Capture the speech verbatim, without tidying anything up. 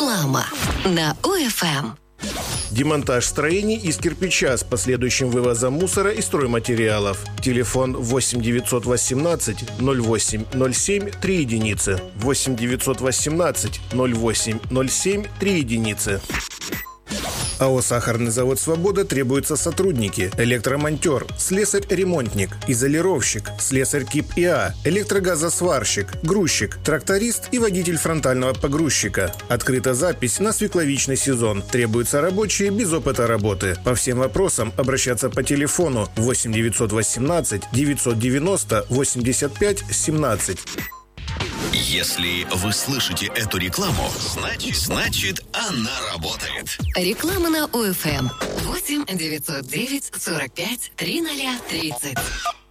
Реклама на ОФМ. Демонтаж строений из кирпича с последующим вывозом мусора и стройматериалов. Телефон восемь девятьсот восемнадцать ноль восемь ноль семь три единицы. восемь девятьсот восемнадцать ноль восемь ноль семь три единицы. АО «Сахарный завод «Свобода» требуются сотрудники: электромонтер, слесарь-ремонтник, изолировщик, слесарь КИП ИА, электрогазосварщик, грузчик, тракторист и водитель фронтального погрузчика. Открыта запись на свекловичный сезон. Требуются рабочие без опыта работы. По всем вопросам обращаться по телефону восемь девятьсот восемнадцать девятьсот девяносто восемьдесят пять семнадцать. Если вы слышите эту рекламу, значит, значит она работает. Реклама на ОФМ. восемь девятьсот девять сорок пять тридцать тридцать.